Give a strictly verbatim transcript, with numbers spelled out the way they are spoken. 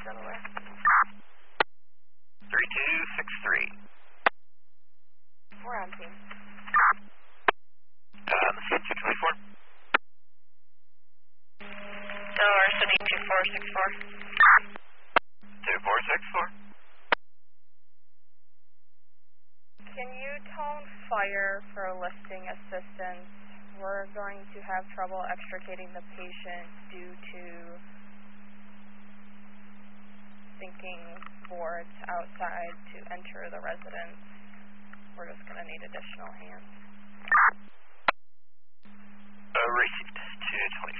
Delaware. three two six three. We're on team. Uh, the C two twenty-four. Delaware, sending two four six four. two four six four. Can you tone fire for lifting assistance? We're going to have trouble extricating the patient due to sinking boards outside to enter the residence. We're just going to need additional hands. Uh, received two twenty-four.